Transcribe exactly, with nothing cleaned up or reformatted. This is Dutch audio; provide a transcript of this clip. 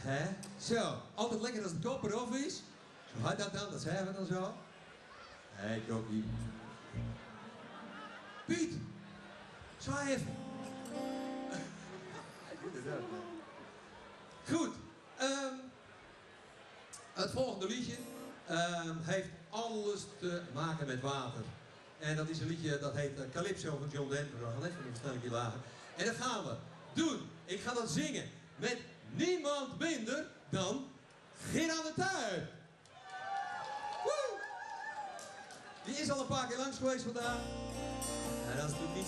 Hè? Zo, altijd lekker als het kop eraf is. Zo hard dat dan, dat zeggen we dan zo. Hé, hey, Kokkie. Piet! Zwaai even. Goed. Um, het volgende liedje um, heeft alles te maken met water. En dat is een liedje dat heet uh, Calypso van John Denver. We gaan even een versnelling lager. En dat gaan we doen. Ik ga dat zingen met niemand minder dan Gerard de Tuin. Die is al een paar keer langs geweest vandaag. En dat is natuurlijk niet